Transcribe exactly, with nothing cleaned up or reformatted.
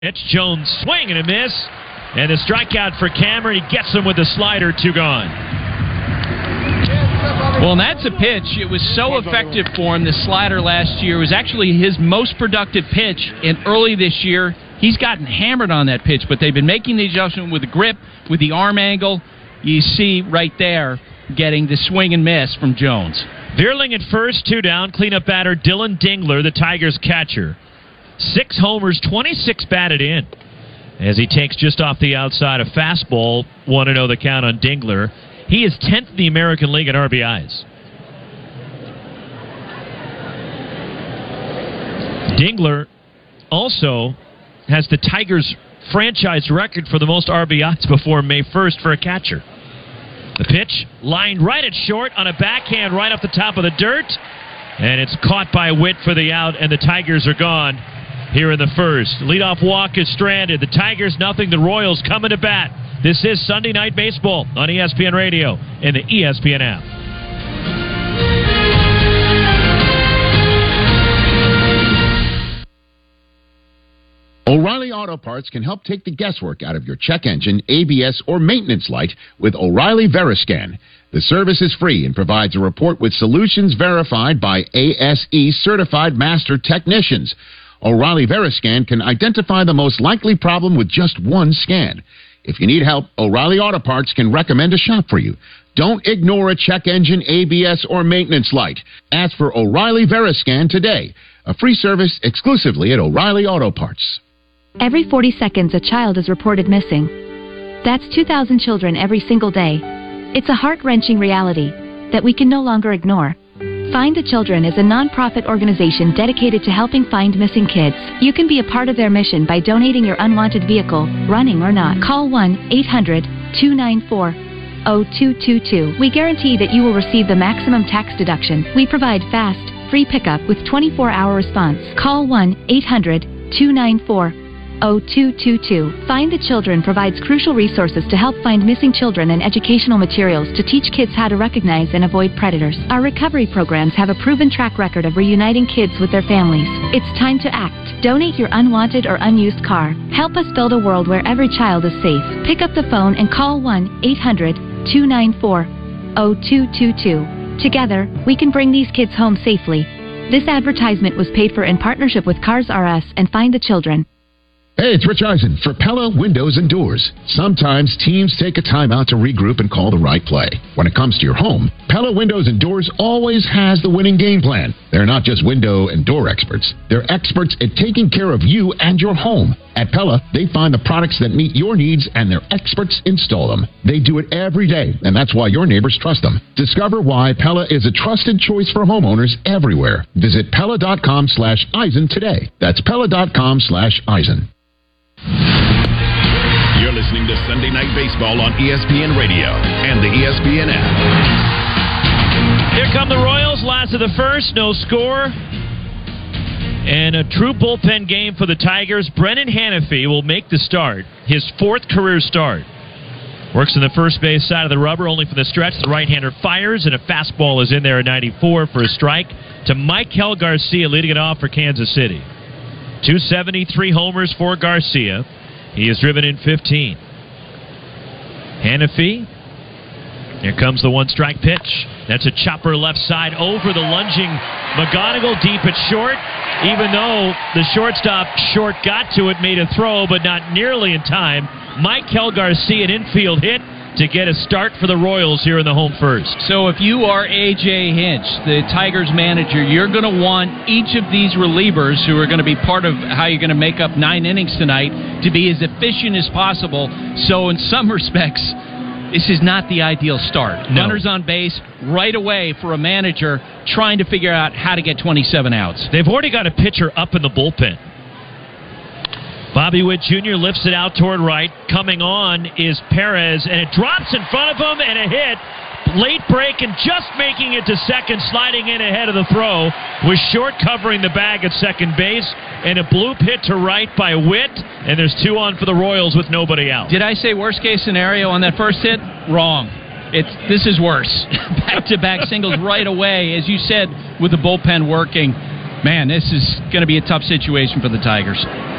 It's Jones swing and a miss. And the strikeout for Cameron. He gets him with the slider, two gone. Well, and that's a pitch. It was so effective for him, the slider last year. It was actually his most productive pitch. And early this year, he's gotten hammered on that pitch. But they've been making the adjustment with the grip, with the arm angle. You see right there getting the swing and miss from Jones. Vierling at first, two down. Cleanup batter Dylan Dingler, the Tigers catcher. Six homers, twenty-six batted in. As he takes just off the outside a fastball, one and oh the count on Dingler. He is tenth in the American League in R B Is. Dingler also has the Tigers' franchise record for the most R B Is before May first for a catcher. The pitch lined right at short on a backhand right off the top of the dirt, and it's caught by Witt for the out, and the Tigers are gone. Here in the first. Leadoff walk is stranded. The Tigers nothing. The Royals coming to bat. This is Sunday Night Baseball on E S P N Radio and the E S P N app. O'Reilly Auto Parts can help take the guesswork out of your check engine, A B S, or maintenance light with O'Reilly Veriscan. The service is free and provides a report with solutions verified by A S E certified master technicians. O'Reilly Veriscan can identify the most likely problem with just one scan. If you need help, O'Reilly Auto Parts can recommend a shop for you. Don't ignore a check engine, A B S, or maintenance light. Ask for O'Reilly Veriscan today. A free service exclusively at O'Reilly Auto Parts. Every forty seconds, a child is reported missing. That's two thousand children every single day. It's a heart-wrenching reality that we can no longer ignore. Find the Children is a non-profit organization dedicated to helping find missing kids. You can be a part of their mission by donating your unwanted vehicle, running or not. Call one eight hundred two nine four oh two two two. We guarantee that you will receive the maximum tax deduction. We provide fast, free pickup with twenty-four hour response. Call one eight hundred two nine four oh two two two. Find the Children provides crucial resources to help find missing children and educational materials to teach kids how to recognize and avoid predators. Our recovery programs have a proven track record of reuniting kids with their families. It's time to act. Donate your unwanted or unused car. Help us build a world where every child is safe. Pick up the phone and call one eight hundred two nine four oh two two two. Together, we can bring these kids home safely. This advertisement was paid for in partnership with Cars R Us and Find the Children. Hey, it's Rich Eisen for Pella Windows and Doors. Sometimes teams take a time out to regroup and call the right play. When it comes to your home, Pella Windows and Doors always has the winning game plan. They're not just window and door experts. They're experts at taking care of you and your home. At Pella, they find the products that meet your needs and their experts install them. They do it every day, and that's why your neighbors trust them. Discover why Pella is a trusted choice for homeowners everywhere. Visit Pella.com slash Eisen today. That's Pella.com slash Eisen. You're listening to Sunday Night Baseball on E S P N Radio and the E S P N app. Here come the Royals, last of the first, no score. And a true bullpen game for the Tigers. Brennan Hanafy will make the start, his fourth career start. Works in the first base side of the rubber, only for the stretch. The right-hander fires, and a fastball is in there at ninety-four for a strike to Michael Garcia, leading it off for Kansas City. two seventy-three homers for Garcia. He has driven in fifteen. Hanafy. Here comes the one-strike pitch. That's a chopper left side over the lunging McGonigal deep at short. Even though the shortstop short got to it, made a throw, but not nearly in time. Michael Garcia, an infield hit to get a start for the Royals here in the home first. So if you are A J Hinch, the Tigers manager, you're going to want each of these relievers who are going to be part of how you're going to make up nine innings tonight to be as efficient as possible. So in some respects, this is not the ideal start. No. Runners on base right away for a manager trying to figure out how to get twenty-seven outs. They've already got a pitcher up in the bullpen. Bobby Witt Junior lifts it out toward right. Coming on is Perez, and it drops in front of him, and a hit. Late break and just making it to second, sliding in ahead of the throw, was short covering the bag at second base, and a bloop hit to right by Witt, and there's two on for the Royals with nobody out. Did I say worst case scenario on that first hit? Wrong. It's this is worse. Back-to-back singles right away, as you said, with the bullpen working. Man, this is going to be a tough situation for the Tigers.